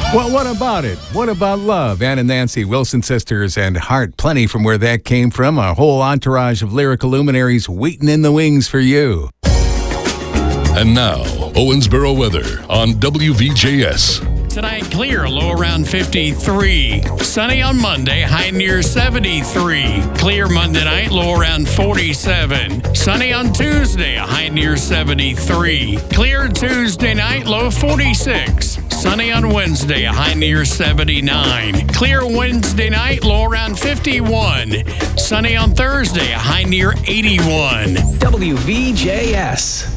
Well, what about it? What about love? Ann and Nancy, Wilson sisters, and Heart. Plenty from where that came from. A whole entourage of lyrical luminaries waiting in the wings for you. And now, Owensboro weather on WVJS. Tonight, clear, low around 53. Sunny on Monday, high near 73. Clear Monday night, low around 47. Sunny on Tuesday, a high near 73. Clear Tuesday night, low 46. Sunny on Wednesday, a high near 79. Clear Wednesday night, low around 51. Sunny on Thursday, a high near 81. WVJS.